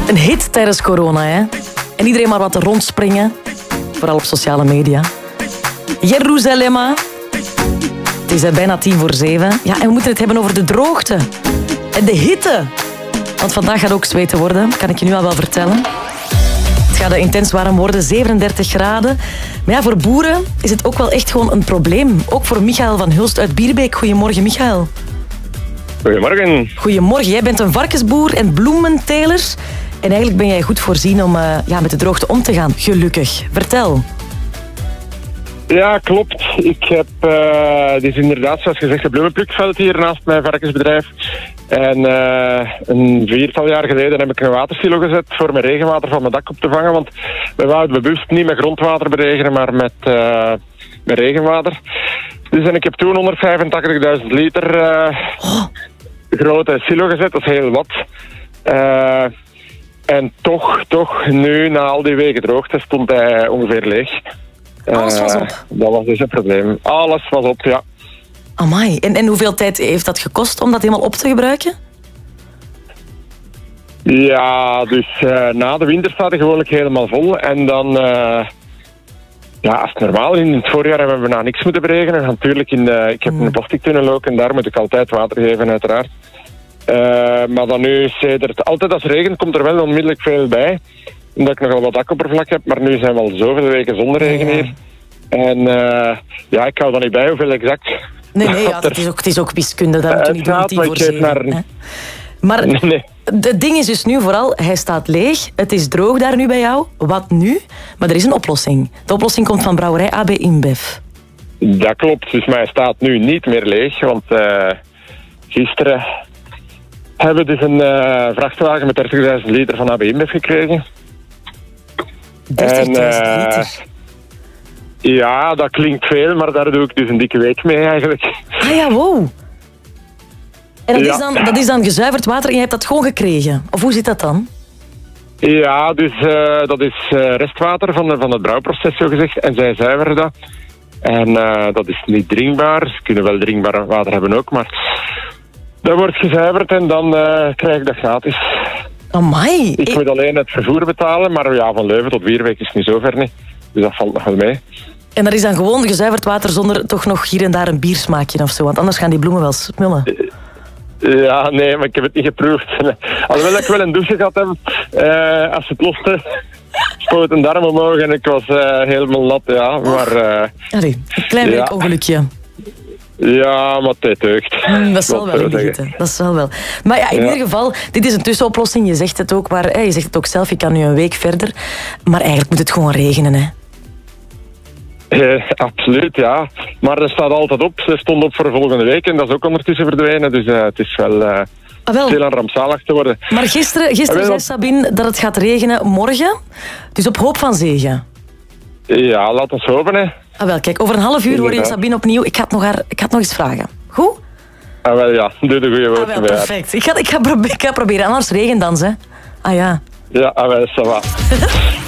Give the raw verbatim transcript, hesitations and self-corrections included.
Een hit tijdens corona, hè? En iedereen maar wat te rondspringen. Vooral op sociale media. Jeruzalem. Het is bijna tien voor zeven. Ja, en we moeten het hebben over de droogte. En de hitte. Want vandaag gaat ook zweten worden, kan ik je nu al wel vertellen. Het gaat intens warm worden, zevenendertig graden. Maar ja, voor boeren is het ook wel echt gewoon een probleem. Ook voor Michael van Hulst uit Bierbeek. Goedemorgen, Michael. Goedemorgen. Goedemorgen. Jij bent een varkensboer en bloementeler. En eigenlijk ben jij goed voorzien om uh, ja, met de droogte om te gaan. Gelukkig. Vertel. Ja, klopt. Ik heb uh, dus inderdaad, zoals gezegd, een bloemenplukveld hier naast mijn varkensbedrijf. En uh, een viertal jaar geleden heb ik een watersilo gezet voor mijn regenwater van mijn dak op te vangen. Want we wouden bewust niet met grondwater beregenen, maar met, uh, met regenwater. Dus en ik heb toen honderdvijfentachtigduizend liter uh, oh. grote silo gezet. Dat is heel wat. Uh, en toch, toch, nu na al die weken droogte stond hij ongeveer leeg. Alles was op? Uh, dat was dus een probleem. Alles was op, ja. Amai. En, en hoeveel tijd heeft dat gekost om dat helemaal op te gebruiken? Ja, dus uh, na de winter staat hij gewoonlijk helemaal vol. En dan, uh, ja, als het normaal in het voorjaar hebben we bijna niks moeten beregenen. Natuurlijk, in de, ik heb mm. een plastic tunnel ook en daar moet ik altijd water geven, uiteraard. Uh, maar dan nu, sedert, altijd als het regent, komt er wel onmiddellijk veel bij. Omdat ik nogal wat dakoppervlak heb, maar nu zijn we al zoveel weken zonder regen hier. En uh, ja, ik hou dan niet bij hoeveel exact. Nee, nee, ja, het, is ook, het is ook wiskunde, dat moet je niet doen met die voorzien. Naar... Maar nee, nee. Het ding is dus nu vooral, hij staat leeg, het is droog daar nu bij jou. Wat nu? Maar er is een oplossing. De oplossing komt van brouwerij A B InBev. Dat klopt, dus maar hij staat nu niet meer leeg, want uh, gisteren hebben we dus een uh, vrachtwagen met dertigduizend liter van A B InBev gekregen. dertigduizend uh, liter? Ja, dat klinkt veel, maar daar doe ik dus een dikke week mee eigenlijk. Ah ja, wow. En dat, ja. is dan, dat is dan gezuiverd water en je hebt dat gewoon gekregen? Of hoe zit dat dan? Ja, dus uh, dat is uh, restwater van, van het brouwproces, zo gezegd. En zij zuiveren dat. En uh, dat is niet drinkbaar. Ze kunnen wel drinkbaar water hebben ook, maar dat wordt gezuiverd en dan uh, krijg ik dat gratis. Amai. Ik moet alleen het vervoer betalen, maar ja, van Leuven tot Bierbeek is het niet zo ver, niet. Dus dat valt nog wel mee. En dat is dan gewoon gezuiverd water zonder toch nog hier en daar een biersmaakje of zo? Want anders gaan die bloemen wel smullen. Ja, nee, maar ik heb het niet geproefd. Alhoewel ik wel een douche gehad heb, uh, als het loste, spoot een darm omhoog en ik was uh, helemaal nat, ja. Maar, uh, Allee, een klein ja. ongelukje. Ja, maar het deugt. Mm, dat zal wel niet, dat zal wel. Maar ja, in ja. ieder geval, dit is een tussenoplossing. Je zegt het ook, maar, hè, je zegt het ook zelf, je kan nu een week verder. Maar eigenlijk moet het gewoon regenen, hè? Eh, absoluut, ja. Maar er staat altijd op. Ze stond op voor volgende week en dat is ook ondertussen verdwenen. Dus uh, het is wel, uh, ah, wel veel aan rampzalig te worden. Maar gisteren, gisteren zei Sabine dat het gaat regenen morgen. Dus op hoop van zegen. Ja, laat ons hopen, hè. Ah, wel, kijk, over een half uur hoor je Sabine opnieuw. Ik ga het nog, haar, ik ga het nog eens vragen. Goed? Ah, wel, ja. Doe de goede woorden. Ah, wel, perfect. Ik ga, ik, ga probe- ik ga proberen. Anders regent dan, hè. Ah ja. Ja, ah, wel, ça va.